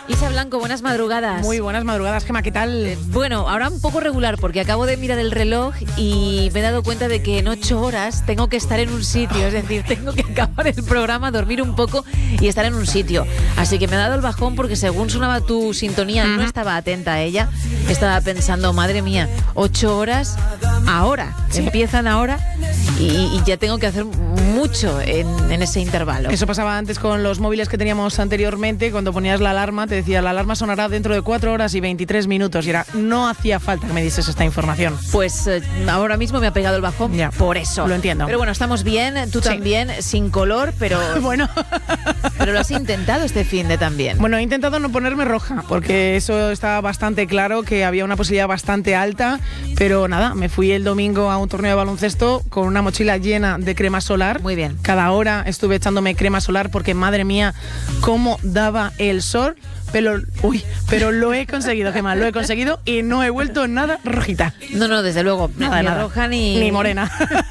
Isa Blanco, buenas madrugadas. Muy buenas madrugadas, Gemma, ¿qué tal? Bueno, ahora un poco regular porque acabo de mirar el reloj y me he dado cuenta de que en 8 horas tengo que estar en un sitio, es decir, tengo que acabar el programa, dormir un poco y estar en un sitio. Así que me ha dado el bajón porque según sonaba tu sintonía, no estaba atenta a ella, estaba pensando, madre mía, 8 horas ahora, empiezan ahora y ya tengo que hacer mucho en ese intervalo. Eso pasaba antes con los móviles que teníamos anteriormente, cuando ponías la alarma, te decía, la alarma sonará dentro de 4 horas y 23 minutos, y era, no hacía falta que me dieses esta información. Pues ahora mismo me ha pegado el bajón, ya, por eso. Lo entiendo. Pero bueno, estamos bien, tú también, sin color, pero bueno. Pero lo has intentado este finde también. Bueno, he intentado no ponerme roja, porque eso estaba bastante claro, que había una posibilidad bastante alta, pero nada, me fui el domingo a un torneo de baloncesto con una mochila llena de crema solar. Muy bien. Cada hora estuve echándome crema solar porque, madre mía, cómo daba el sol. Pero lo he conseguido, Gemma, lo he conseguido y no he vuelto nada rojita. No, desde luego, nada, ni roja ni morena.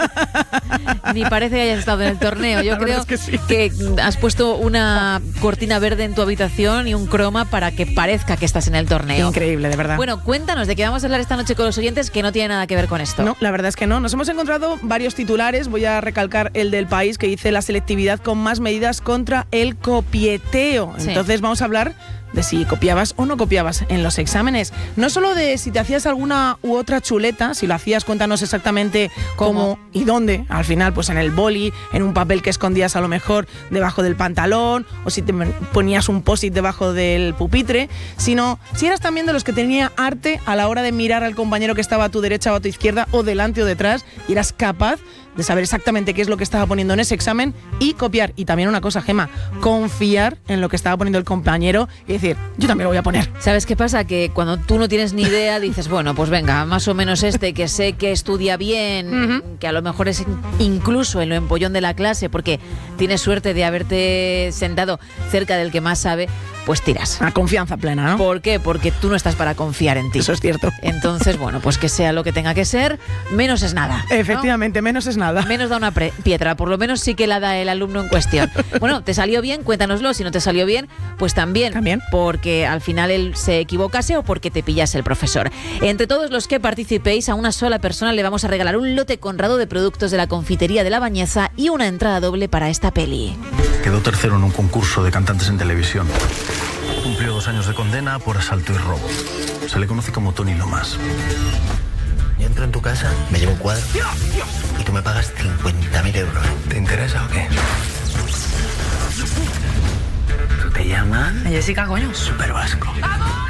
Ni parece que hayas estado en el torneo. Yo creo que has puesto una cortina verde en tu habitación y un croma para que parezca que estás en el torneo. Increíble, de verdad. Bueno, cuéntanos de qué vamos a hablar esta noche con los oyentes, que no tiene nada que ver con esto. No, la verdad es que no. Nos hemos encontrado varios titulares. Voy a recalcar el del País, que dice la selectividad con más medidas contra el copieteo. Sí. Entonces vamos a hablar de si copiabas o no copiabas en los exámenes. No solo de si te hacías alguna u otra chuleta, si lo hacías, cuéntanos exactamente cómo y dónde. Al final, pues en el boli, en un papel que escondías a lo mejor debajo del pantalón, o si te ponías un post-it debajo del pupitre, sino si eras también de los que tenía arte a la hora de mirar al compañero que estaba a tu derecha o a tu izquierda, o delante o detrás, y eras capaz de saber exactamente qué es lo que estaba poniendo en ese examen y copiar. Y también una cosa, Gemma, confiar en lo que estaba poniendo el compañero y decir, yo también lo voy a poner. ¿Sabes qué pasa? Que cuando tú no tienes ni idea, dices, bueno, pues venga, más o menos que sé que estudia bien, que a lo mejor es incluso en lo empollón de la clase, porque tienes suerte de haberte sentado cerca del que más sabe, pues tiras. A confianza plena, ¿no? ¿Por qué? Porque tú no estás para confiar en ti. Eso es cierto. Entonces, bueno, pues que sea lo que tenga que ser, menos es nada, ¿no? Efectivamente, menos es nada. Menos da una piedra, por lo menos sí que la da el alumno en cuestión. Bueno, ¿te salió bien? Cuéntanoslo. Si no te salió bien, pues también. Porque al final él se equivocase o porque te pillase el profesor. Entre todos los que participéis, a una sola persona le vamos a regalar un lote conrado de productos de la confitería de La Bañeza y una entrada doble para esta peli. Quedó tercero en un concurso de cantantes en televisión. Cumplió 2 años de condena por asalto y robo. Se le conoce como Tony Lomas. Yo entro en tu casa, me llevo un cuadro y tú me pagas 50.000 euros. ¿Te interesa o qué? ¿Tú te llamas? Jessica, coño. Super Vasco. ¡Vamos!